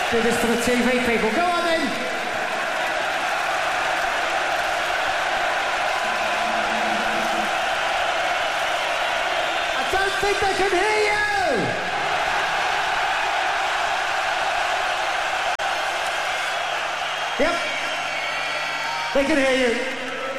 Do this for the TV people. Go on then. I don't think they can hear you. Yep. They can hear you.